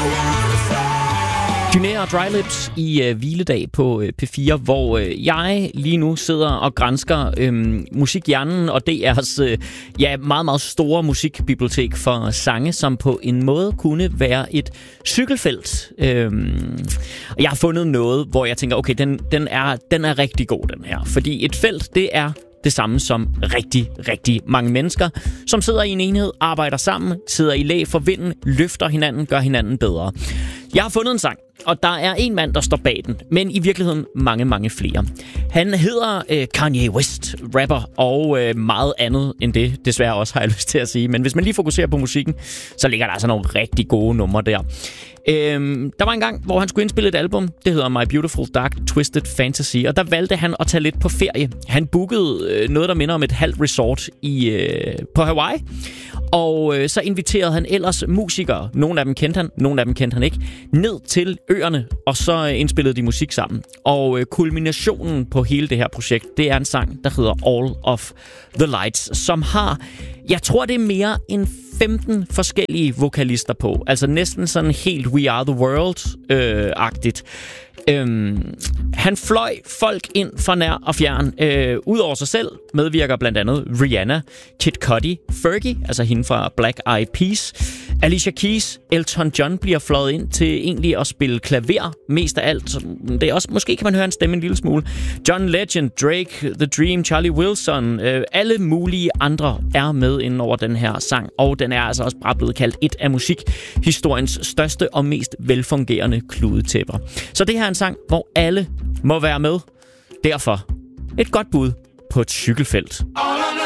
Dyné og Dry Lips i hviledag på P4, hvor jeg lige nu sidder og gransker musikhjernen og DR's meget, meget store musikbibliotek for sange, som på en måde kunne være et cykelfelt. Jeg har fundet noget, hvor jeg tænker, okay, den er rigtig god, den her. Fordi et felt, det er det samme som rigtig, rigtig mange mennesker, som sidder i en enhed, arbejder sammen, sidder i læ for vinden, løfter hinanden, gør hinanden bedre. Jeg har fundet en sang, og der er en mand, der står bag den, men i virkeligheden mange, mange flere. Han hedder Kanye West, rapper og meget andet end det, desværre også har jeg lyst til at sige. Men hvis man lige fokuserer på musikken, så ligger der altså nogle rigtig gode numre der. Der var en gang, hvor han skulle indspille et album. Det hedder My Beautiful Dark Twisted Fantasy, og der valgte han at tage lidt på ferie. Han bookede noget, der minder om et halvt resort på Hawaii. Og så inviterede han ellers musikere. Nogle af dem kendte han, nogle af dem kendte han ikke, ned til øerne, og så indspillede de musik sammen. Og kulminationen på hele det her projekt, det er en sang, der hedder All of the Lights, som har, jeg tror det er mere end 15 forskellige vokalister på. Altså næsten sådan helt We Are The World-agtigt. Han fløj folk ind fra nær og fjern. Udover sig selv medvirker blandt andet Rihanna, Kid Cudi, Fergie, altså hende fra Black Eyed Peas, Alicia Keys, Elton John bliver fløjet ind til egentlig at spille klaver mest af alt. Det er også, måske kan man høre en stemme en lille smule. John Legend, Drake, The Dream, Charlie Wilson, alle mulige andre er med inden over den her sang, og den er altså også bare blevet kaldt et af musikhistoriens største og mest velfungerende kludetæpper. Så det her er en sang, hvor alle må være med. Derfor et godt bud på et cykelfelt.